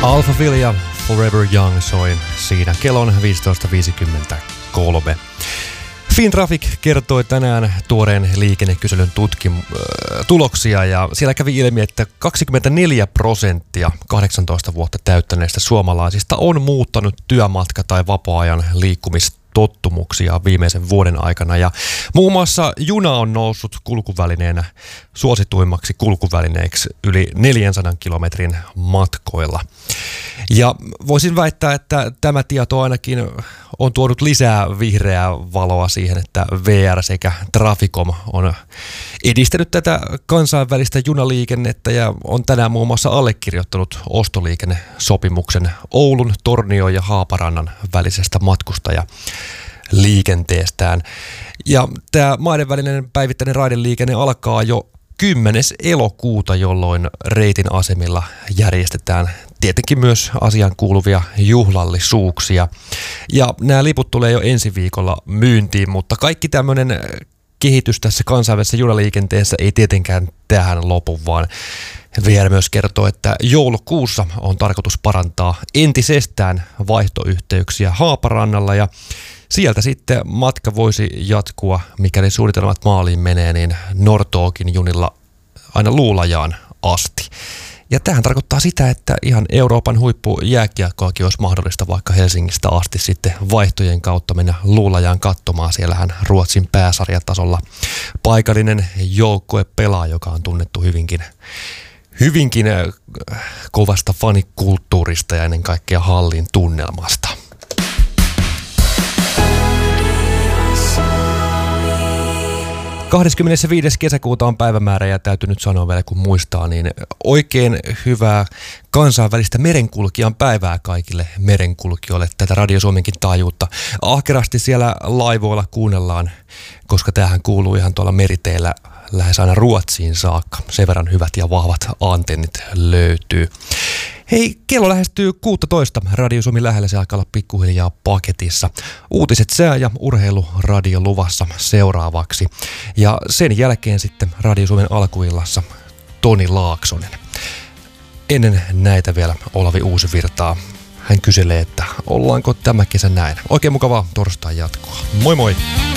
Alphaville ja Forever Young soin siinä. Kello on 15.53. Fintraffic kertoi tänään tuoreen liikennekyselyn tuloksia ja siellä kävi ilmi, että 24% 18 vuotta täyttäneistä suomalaisista on muuttanut työmatka- tai vapaa-ajan liikkumistottumuksia viimeisen vuoden aikana ja muun muassa juna on noussut kulkuvälineenä suosituimmaksi kulkuvälineeksi yli 400 kilometrin matkoilla. Ja voisin väittää, että tämä tieto ainakin on tuonut lisää vihreää valoa siihen, että VR sekä Traficom on edistänyt tätä kansainvälistä junaliikennettä ja on tänään muun muassa allekirjoittanut ostoliikennesopimuksen Oulun, Tornion ja Haaparannan välisestä matkustajaliikenteestään. Ja tämä maiden välinen päivittäinen raideliikenne alkaa jo 10. elokuuta, jolloin reitin asemilla järjestetään tietenkin myös asiaan kuuluvia juhlallisuuksia. Ja nämä liput tulee jo ensi viikolla myyntiin, mutta kaikki tämmöinen kehitys tässä kansainvälisessä junaliikenteessä ei tietenkään tähän lopu, vaan VR myös kertoo, että joulukuussa on tarkoitus parantaa entisestään vaihtoyhteyksiä Haaparannalla ja sieltä sitten matka voisi jatkua, mikäli suunnitelmat maaliin menee, niin Nortåkin junilla aina Luulajaan asti. Ja tämähän tarkoittaa sitä, että ihan Euroopan huippujääkiekkoakin olisi mahdollista vaikka Helsingistä asti sitten vaihtojen kautta mennä Luulajaan katsomaan. Siellähän Ruotsin pääsarjatasolla paikallinen joukkue pelaa, joka on tunnettu hyvinkin kovasta fanikulttuurista ja ennen kaikkea hallin tunnelmasta. 25. kesäkuuta on päivämäärä ja täytyy nyt sanoa vielä kun muistaa, niin oikein hyvää kansainvälistä merenkulkijan päivää kaikille merenkulkijoille. Tätä Radio Suomenkin taajuutta ahkerasti siellä laivoilla kuunnellaan, koska tämähän kuuluu ihan tuolla meriteillä lähes aina Ruotsiin saakka. Sen verran hyvät ja vahvat antennit löytyy. Hei, kello lähestyy 16. Radio Suomi lähellä, se alkaa olla pikkuhiljaa paketissa. Uutiset sää- ja urheiluradio luvassa seuraavaksi. Ja sen jälkeen sitten Radio Suomen alkuillassa Toni Laaksonen. Ennen näitä vielä Olavi Uusivirtaa. Hän kyselee, että ollaanko tämä kesä näin. Oikein mukavaa torstai jatkoa. Moi moi!